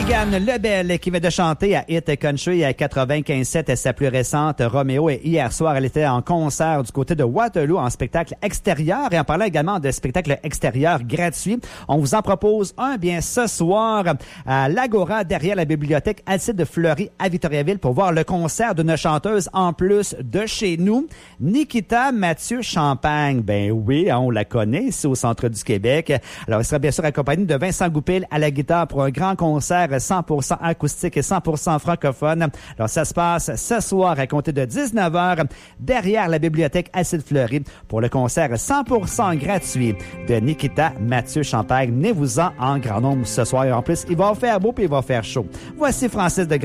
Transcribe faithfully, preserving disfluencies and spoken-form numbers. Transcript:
Megan Lebel qui vient de chanter à Hit Country à quatre-vingt-quinze sept, sa plus récente, Roméo. Et hier soir, elle était en concert du côté de Waterloo en spectacle extérieur. Et en parlant également de spectacle extérieur gratuit, on vous en propose un bien ce soir à l'Agora derrière la bibliothèque Alcide Fleury à Victoriaville pour voir le concert d'une chanteuse en plus de chez nous, Nikita Mathieu Champagne. Ben oui, on la connaît ici au centre du Québec. Alors, elle sera bien sûr accompagnée de Vincent Goupil à la guitare pour un grand concert cent pour cent acoustique et cent pour cent francophone. Alors, ça se passe ce soir à compter de dix-neuf heures derrière la bibliothèque Alcide Fleury pour le concert cent pour cent gratuit de Nikita Mathieu Champagne. Venez-vous-en en grand nombre ce soir. En plus, il va faire beau puis il va faire chaud. Voici Francis de